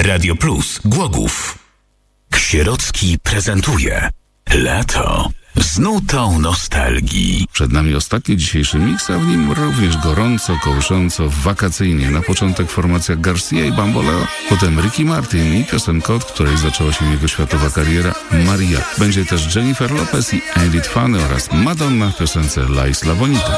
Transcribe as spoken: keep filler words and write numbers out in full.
Radio Plus Głogów. Sierocki prezentuje Lato z nutą nostalgii. Przed nami ostatni dzisiejszy miks, a w nim również gorąco, kołysząco, wakacyjnie. Na początek formacja Garcia i Bamboleo, potem Ricky Martin i piosenka, od której zaczęła się jego światowa kariera, Maria. Będzie też Jennifer Lopez i Ain't It Funny oraz Madonna w piosence La Isla Bonita.